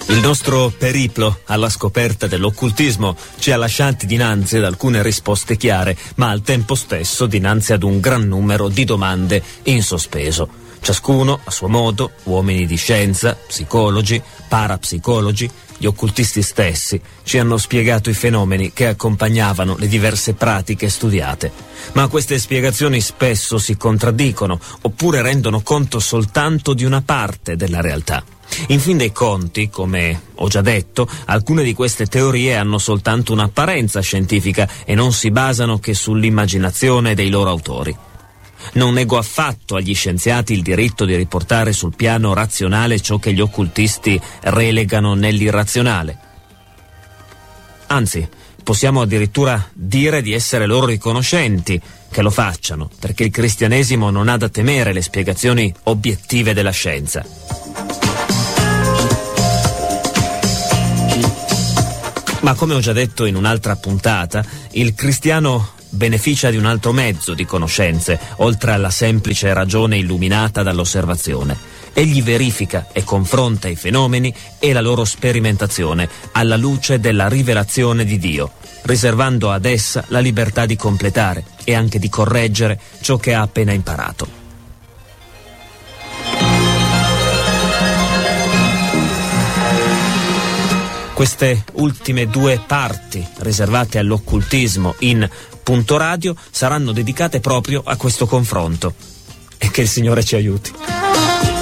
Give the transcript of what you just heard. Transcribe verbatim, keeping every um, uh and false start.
Il nostro periplo alla scoperta dell'occultismo ci ha lasciati dinanzi ad alcune risposte chiare, ma al tempo stesso dinanzi ad un gran numero di domande in sospeso. Ciascuno, a suo modo, uomini di scienza, psicologi, parapsicologi, gli occultisti stessi, ci hanno spiegato i fenomeni che accompagnavano le diverse pratiche studiate. Ma queste spiegazioni spesso si contraddicono, oppure rendono conto soltanto di una parte della realtà. In fin dei conti, come ho già detto, alcune di queste teorie hanno soltanto un'apparenza scientifica e non si basano che sull'immaginazione dei loro autori. Non nego affatto agli scienziati il diritto di riportare sul piano razionale ciò che gli occultisti relegano nell'irrazionale. Anzi, possiamo addirittura dire di essere loro riconoscenti che lo facciano, perché il cristianesimo non ha da temere le spiegazioni obiettive della scienza. Ma come ho già detto in un'altra puntata, il cristiano beneficia di un altro mezzo di conoscenze, oltre alla semplice ragione illuminata dall'osservazione. Egli verifica e confronta i fenomeni e la loro sperimentazione alla luce della rivelazione di Dio, riservando ad essa la libertà di completare e anche di correggere ciò che ha appena imparato. Queste ultime due parti riservate all'occultismo in Punto Radio saranno dedicate proprio a questo confronto. E che il Signore ci aiuti.